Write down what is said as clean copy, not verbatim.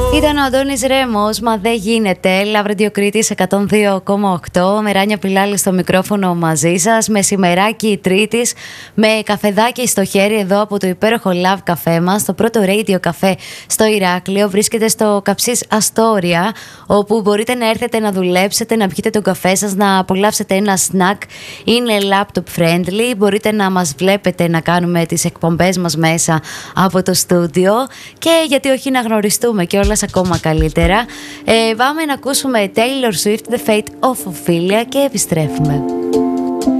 Ήταν ο Αντώνης Ρέμος, μα δεν γίνεται. Λαύρο Κρήτης 102,8. Μεράνια Πιλάλη στο μικρόφωνο μαζί σας. Μεσημεράκι Τρίτης με καφεδάκι στο χέρι εδώ από το υπέροχο Love καφέ μας. Το πρώτο radio καφέ στο Ηράκλειο. Βρίσκεται στο Καψής Αστόρια, όπου μπορείτε να έρθετε να δουλέψετε, να πιείτε τον καφέ σας, να απολαύσετε ένα snack. Είναι laptop friendly. Μπορείτε να μας βλέπετε να κάνουμε τις εκπομπές μας μέσα από το στούντιο. Και γιατί όχι να γνωριστούμε κιόλας ακόμα καλύτερα. Πάμε να ακούσουμε Taylor Swift, The Fate of Ophelia και επιστρέφουμε.